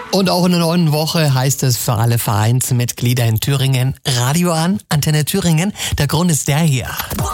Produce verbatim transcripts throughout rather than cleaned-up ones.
Und auch in der neuen Woche heißt es für alle Vereinsmitglieder in Thüringen Radio an, Antenne Thüringen. Der Grund ist der hier.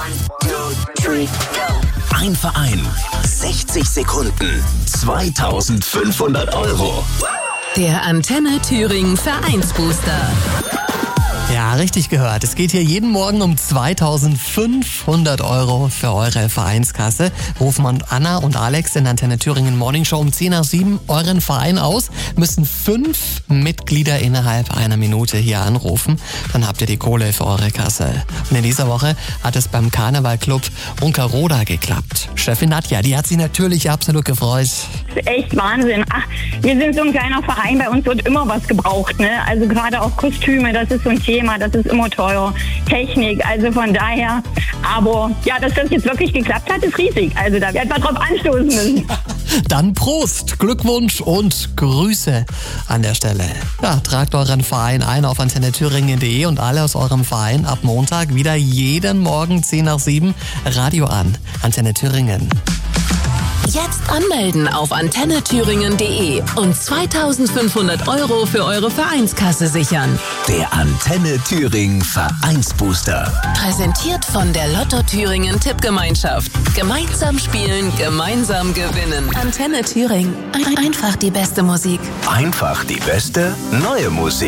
Ein Verein, sechzig Sekunden, zweitausendfünfhundert Euro. Der Antenne Thüringen Vereinsbooster. Ja, richtig gehört. Es geht hier jeden Morgen um zweitausendfünfhundert Euro für eure Vereinskasse. Rufen und Anna und Alex in der Antenne Thüringen Morning Show um zehn nach sieben euren Verein aus, müssen fünf Mitglieder innerhalb einer Minute hier anrufen. Dann habt ihr die Kohle für eure Kasse. Und in dieser Woche hat es beim Karnevalclub Unkaroda geklappt. Chefin Nadja, die hat sich natürlich absolut gefreut. Echt Wahnsinn. Ach, wir sind so ein kleiner Verein, bei uns wird immer was gebraucht, ne? Also gerade auch Kostüme, das ist so ein Thema, das ist immer teuer. Technik, also von daher. Aber ja, dass das jetzt wirklich geklappt hat, ist riesig. Also da werden wir drauf anstoßen müssen. Dann Prost, Glückwunsch und Grüße an der Stelle. Ja, tragt euren Verein ein auf antenne thüringen punkt de und alle aus eurem Verein ab Montag wieder jeden Morgen zehn nach sieben Radio an. Antenne Thüringen. Jetzt anmelden auf antenne thüringen punkt de und zweitausendfünfhundert Euro für eure Vereinskasse sichern. Der Antenne Thüringen Vereinsbooster. Präsentiert von der Lotto Thüringen Tippgemeinschaft. Gemeinsam spielen, gemeinsam gewinnen. Antenne Thüringen. Einfach die beste Musik. Einfach die beste neue Musik.